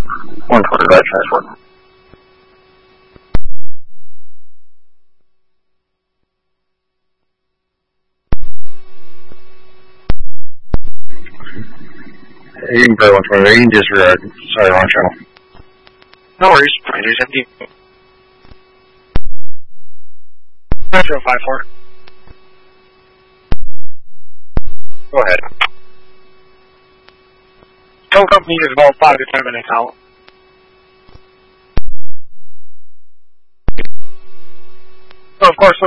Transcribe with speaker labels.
Speaker 1: 125 transport. You can play 120. You can disregard. Sorry, wrong channel.
Speaker 2: No worries. Ranger's empty. 9054. Go ahead. Tow company is about 5 to 10 minutes out. So, of course,